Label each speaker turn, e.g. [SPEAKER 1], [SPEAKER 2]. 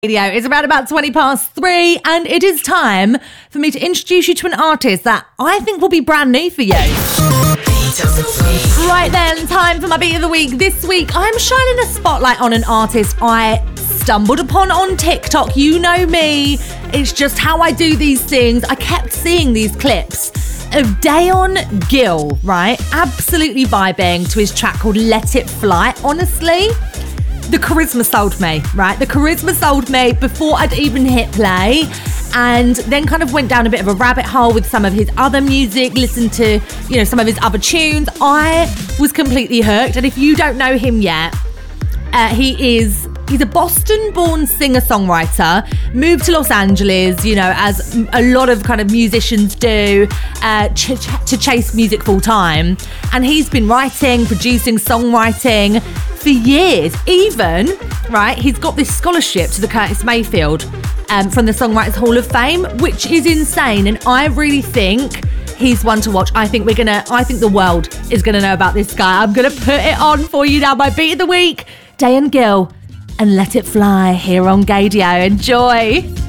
[SPEAKER 1] Radio. It's around about 3:20, and it is time for me to introduce you to an artist that I think will be brand new for you. Right then, time for my beat of the week. This week, I'm shining a spotlight on an artist I stumbled upon on TikTok. You know me. It's just how I do these things. I kept seeing these clips of Dayon Gill, right? Absolutely vibing to his track called Let It Fly. Honestly, the charisma sold me, right? The charisma sold me before I'd even hit play, and then kind of went down a bit of a rabbit hole with some of his other music, listened to, some of his other tunes. I was completely hooked. And if you don't know him yet, he's a Boston-born singer-songwriter, moved to Los Angeles, as a lot of kind of musicians do, to chase music full-time. And he's been writing, producing, songwriting for years. Even, right, he's got this scholarship to the Curtis Mayfield from the Songwriters Hall of Fame, which is insane. And I really think he's one to watch. I think the world is gonna know about this guy. I'm gonna put it on for you now. My beat of the week, Dayon Gill and Let It Fly here on Gaydio. Enjoy.